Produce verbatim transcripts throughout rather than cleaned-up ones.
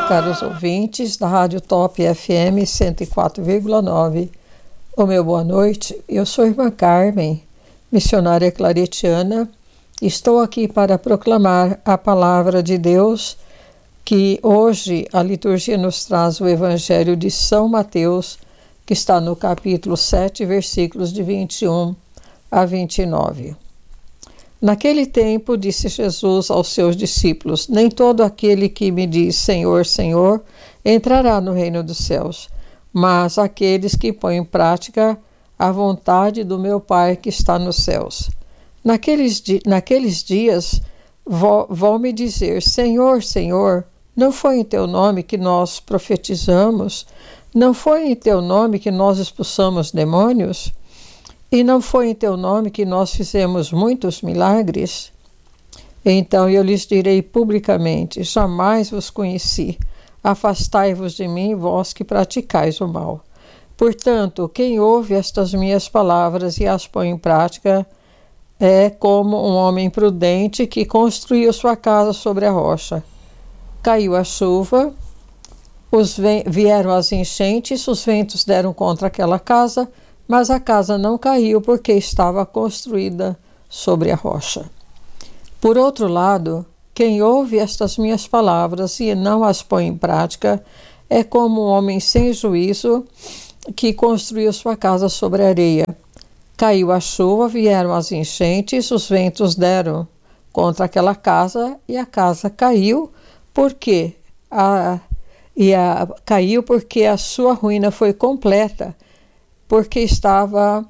caros ouvintes da Rádio Top F M cento e quatro vírgula nove. O meu boa noite. Eu sou a irmã Carmen, missionária claretiana. Estou aqui para proclamar a palavra de Deus, que hoje a liturgia nos traz o Evangelho de São Mateus, que está no capítulo sete, versículos de vinte e um a vinte e nove. Naquele tempo, disse Jesus aos seus discípulos: nem todo aquele que me diz Senhor, Senhor, entrará no reino dos céus, mas aqueles que põem em prática a vontade do meu Pai que está nos céus. Naqueles, di- naqueles dias vou, vou me dizer: Senhor, Senhor, não foi em teu nome que nós profetizamos? Não foi em teu nome que nós expulsamos demônios? E não foi em teu nome que nós fizemos muitos milagres? Então eu lhes direi publicamente: jamais vos conheci. Afastai-vos de mim, vós que praticais o mal. Portanto, quem ouve estas minhas palavras e as põe em prática é como um homem prudente que construiu sua casa sobre a rocha. Caiu a chuva, os ve- vieram as enchentes, os ventos deram contra aquela casa, mas a casa não caiu porque estava construída sobre a rocha. Por outro lado, quem ouve estas minhas palavras e não as põe em prática é como um homem sem juízo que construiu sua casa sobre a areia. Caiu a chuva, vieram as enchentes, os ventos deram contra aquela casa e a casa caiu porque a, e a, caiu porque a sua ruína foi completa, porque estava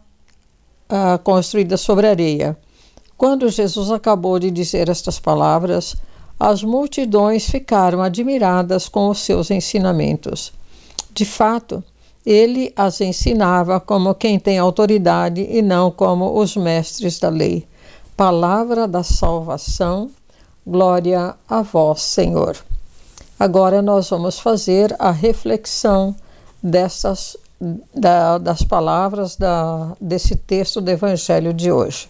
uh, construída sobre areia. Quando Jesus acabou de dizer estas palavras, as multidões ficaram admiradas com os seus ensinamentos. De fato, ele as ensinava como quem tem autoridade e não como os mestres da lei. Palavra da salvação, glória a vós, Senhor. Agora nós vamos fazer a reflexão dessas Da, das palavras da, desse texto do Evangelho de hoje.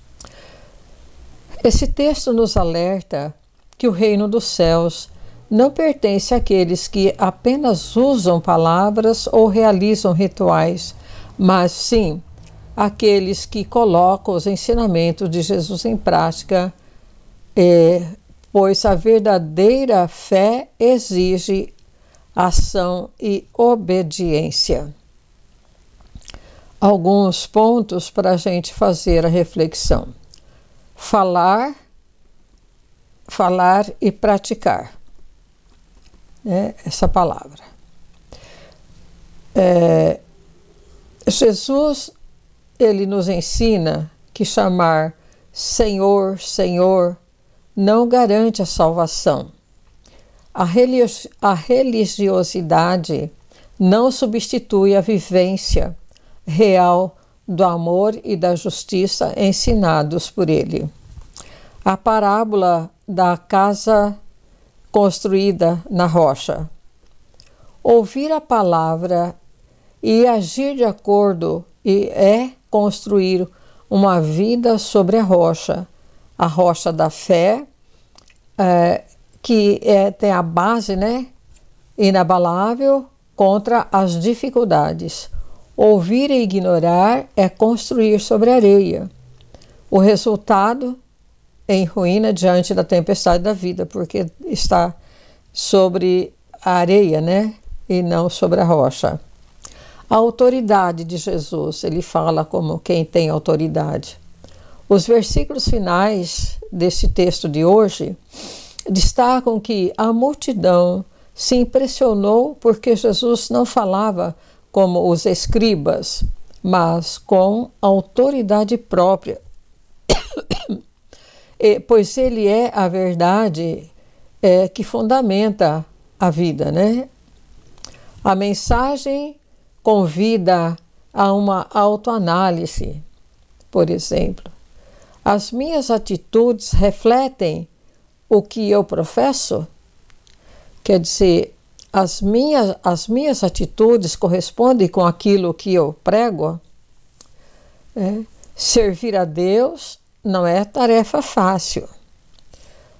Esse texto nos alerta que o reino dos céus não pertence àqueles que apenas usam palavras ou realizam rituais, mas sim àqueles que colocam os ensinamentos de Jesus em prática, é, pois a verdadeira fé exige ação e obediência. Alguns pontos para a gente fazer a reflexão. Falar, falar e praticar, né? Essa palavra. É, Jesus, ele nos ensina que chamar Senhor, Senhor não garante a salvação. A, religi- a religiosidade não substitui a vivência real do amor e da justiça ensinados por ele. A parábola da casa construída na rocha. Ouvir a palavra e agir de acordo e é construir uma vida sobre a rocha, a rocha da fé, é, que é, tem a base, né, inabalável contra as dificuldades. Ouvir e ignorar é construir sobre areia. O resultado em ruína diante da tempestade da vida, porque está sobre a areia, né, e não sobre a rocha. A autoridade de Jesus, ele fala como quem tem autoridade. Os versículos finais desse texto de hoje destacam que a multidão se impressionou porque Jesus não falava como os escribas, mas com autoridade própria, e, pois ele é a verdade é, que fundamenta a vida, né? A mensagem convida a uma autoanálise, por exemplo. As minhas atitudes refletem o que eu professo? Quer dizer, as minhas, as minhas atitudes correspondem com aquilo que eu prego? É. Servir a Deus não é tarefa fácil.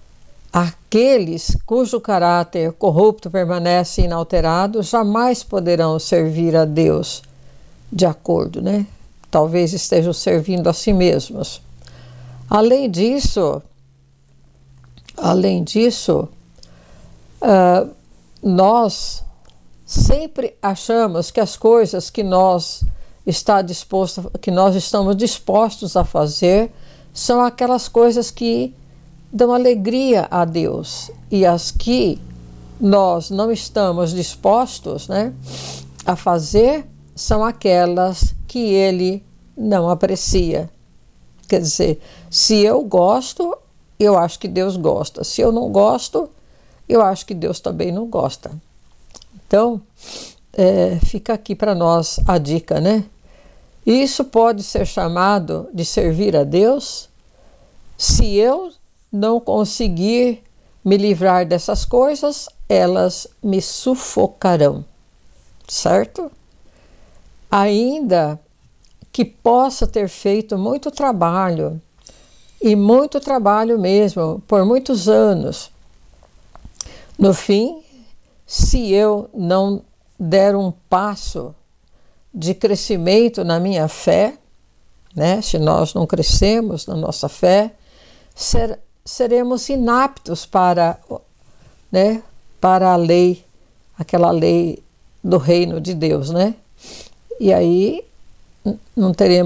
aqueles cujo caráter corrupto permanece inalterado jamais poderão servir a Deus de acordo, né? Talvez estejam servindo a si mesmos. Além disso, além disso, uh, nós sempre achamos que as coisas que nós está disposto, que nós estamos dispostos a fazer são aquelas coisas que dão alegria a Deus, e as que nós não estamos dispostos, né, a fazer são aquelas que Ele não aprecia. Quer dizer, se eu gosto, eu acho que Deus gosta. Se eu não gosto, eu acho que Deus também não gosta. Então, é, fica aqui para nós a dica, né? Isso pode ser chamado de servir a Deus se eu não conseguir me livrar dessas coisas, elas me sufocarão, certo? Ainda que possa ter feito muito trabalho, e muito trabalho mesmo, por muitos anos, no fim, se eu não der um passo de crescimento na minha fé, né? Se nós não crescemos na nossa fé, ser, seremos inaptos para, né? para a lei, aquela lei do reino de Deus, né? E aí não teremos